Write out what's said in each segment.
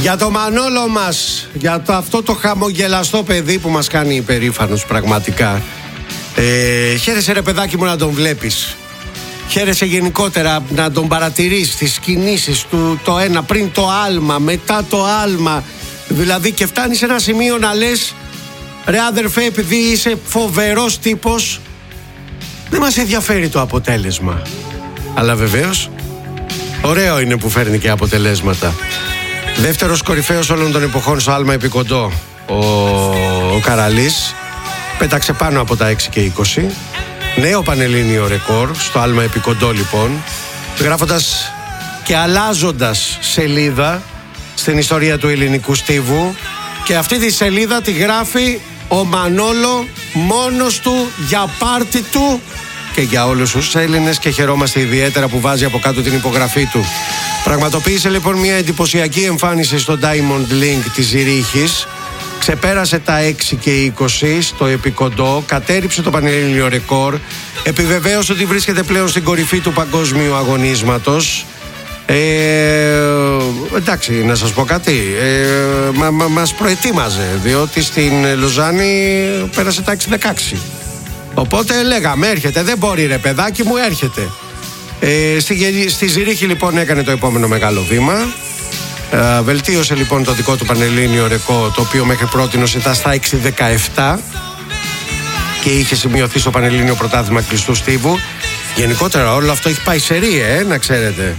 Για το Μανόλο μας, για αυτό το χαμογελαστό παιδί που μας κάνει υπερήφανος πραγματικά. Χαίρεσαι ρε παιδάκι μου να τον βλέπεις. Χαίρεσαι γενικότερα να τον παρατηρείς, τις κινήσεις του, το ένα πριν το άλμα, μετά το άλμα. Δηλαδή και φτάνεις σε ένα σημείο να λες, ρε αδερφέ, επειδή είσαι φοβερός τύπος, δεν μας ενδιαφέρει το αποτέλεσμα. Αλλά βεβαίως ωραίο είναι που φέρνει και αποτελέσματα. Δεύτερος κορυφαίος όλων των εποχών στο άλμα επί κοντό, ο Καραλής πέταξε πάνω από τα 6 και 20. Νέο πανελλήνιο ρεκόρ στο άλμα επί κοντό λοιπόν, γράφοντας και αλλάζοντας σελίδα στην ιστορία του ελληνικού στίβου. Και αυτή τη σελίδα τη γράφει ο Μανόλο μόνος του, για πάρτι του και για όλους τους Έλληνες, και χαιρόμαστε ιδιαίτερα που βάζει από κάτω την υπογραφή του. Πραγματοποίησε λοιπόν μια εντυπωσιακή εμφάνιση στο Diamond Link της Ζηρίχης. Ξεπέρασε τα 6 και 20 στο επικοντό, κατέριψε το πανελλήνιο ρεκόρ, επιβεβαίωσε ότι βρίσκεται πλέον στην κορυφή του παγκόσμιου αγωνίσματος. Εντάξει, να σας πω κάτι, μας προετοίμαζε, διότι στην Λοζάνη πέρασε τα 6-16. Οπότε λέγαμε, έρχεται, δεν μπορεί ρε παιδάκι μου, έρχεται. Στη Ζηρίχη λοιπόν έκανε το επόμενο μεγάλο βήμα. Βελτίωσε λοιπόν το δικό του πανελλήνιο ρεκόρ, το οποίο μέχρι πρότινος ήταν στα 6-17 και είχε σημειωθεί στο πανελλήνιο πρωτάθλημα κλειστού στίβου. Γενικότερα όλο αυτό έχει πάει σε ρίε, να ξέρετε.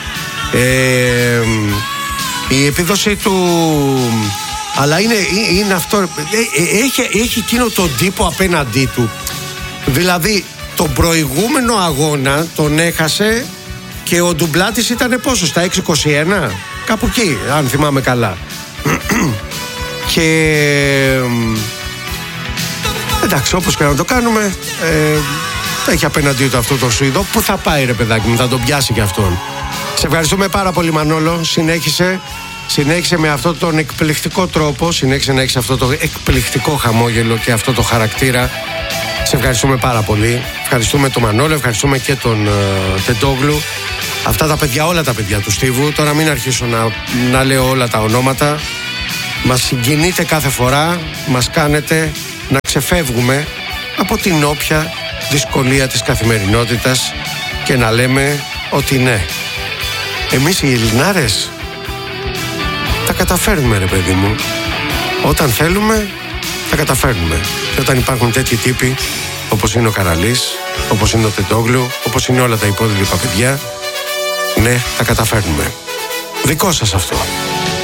Η επίδοση του, αλλά είναι αυτό, έχει εκείνο τον τύπο απέναντί του. Δηλαδή τον προηγούμενο αγώνα τον έχασε και ο ντουμπλάτης ήταν πόσο, στα 6-21, κάπου εκεί αν θυμάμαι καλά. Και εντάξει, όπως και να το κάνουμε, έχει απέναντί του αυτό το Σουηδό. Πού θα πάει ρε παιδάκι μου, θα τον πιάσει κι αυτόν. Σε ευχαριστούμε πάρα πολύ Μανόλο. Συνέχισε με αυτόν τον εκπληκτικό τρόπο. Συνέχισε να έχεις αυτό το εκπληκτικό χαμόγελο και αυτό το χαρακτήρα. Σε ευχαριστούμε πάρα πολύ. Ευχαριστούμε τον Μανόλο, ευχαριστούμε και τον Τεντόγλου. Αυτά τα παιδιά, όλα τα παιδιά του Στίβου. Τώρα μην αρχίσω να λέω όλα τα ονόματα. Μας συγκινείτε κάθε φορά. Μας κάνετε να ξεφεύγουμε από την όποια δυσκολία της καθημερινότητας και να λέμε ότι ναι, εμείς οι Ελληνάρες τα καταφέρνουμε ρε παιδί μου. Όταν θέλουμε τα καταφέρνουμε. Και όταν υπάρχουν τέτοιοι τύποι όπως είναι ο Καραλής, όπως είναι ο Τεντόγλου, όπως είναι όλα τα υπόλοιπα παιδιά, ναι, τα καταφέρνουμε. Δικό σας αυτό.